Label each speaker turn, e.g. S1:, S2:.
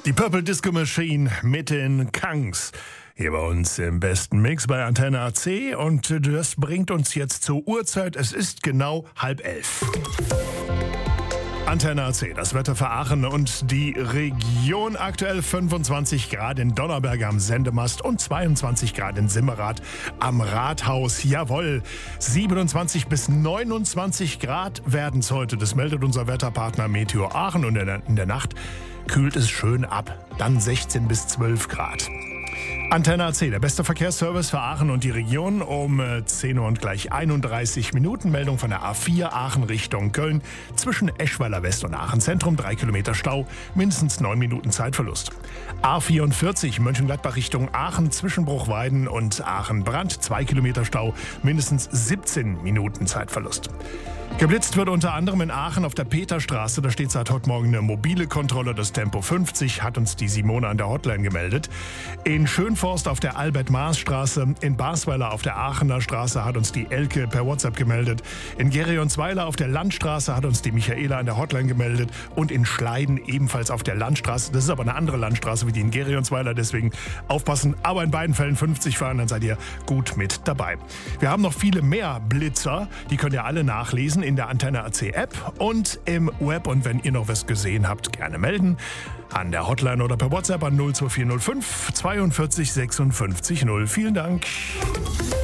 S1: Die Purple Disco Machine mit den Kangs. Hier bei uns im besten Mix bei Antenne AC. Und das bringt uns jetzt zur Uhrzeit. Es ist genau 10:30. Antenne AC, das Wetter für Aachen und die Region. Aktuell 25 Grad in Donnerberg am Sendemast und 22 Grad in Simmerath am Rathaus. Jawohl, 27 bis 29 Grad werden es heute. Das meldet unser Wetterpartner Meteor Aachen. Und in der Nacht kühlt es schön ab. Dann 16 bis 12 Grad. Antenne AC, der beste Verkehrsservice für Aachen und die Region. Um 10 Uhr und gleich 31 Minuten. Meldung von der A4 Aachen Richtung Köln. Zwischen Eschweiler West und Aachen Zentrum 3 Kilometer Stau. Mindestens 9 Minuten Zeitverlust. A44 Mönchengladbach Richtung Aachen. Zwischen Bruchweiden und Aachen Brand 2 Kilometer Stau. Mindestens 17 Minuten Zeitverlust. Geblitzt wird unter anderem in Aachen auf der Peterstraße. Da steht seit heute Morgen eine mobile Kontrolle. Das Tempo 50 hat uns die Simone an der Hotline gemeldet. In Schönforst auf der Albert-Maas-Straße. In Basweiler auf der Aachener Straße hat uns die Elke per WhatsApp gemeldet. In Gerionsweiler auf der Landstraße hat uns die Michaela an der Hotline gemeldet. Und in Schleiden ebenfalls auf der Landstraße. Das ist aber eine andere Landstraße wie die in Gerionsweiler. Deswegen aufpassen. Aber in beiden Fällen 50 fahren, dann seid ihr gut mit dabei. Wir haben noch viele mehr Blitzer. Die könnt ihr alle nachlesen in der Antenne AC App und im Web. Und wenn ihr noch was gesehen habt, gerne melden. An der Hotline oder per WhatsApp an 02405 42 56 0. Vielen Dank.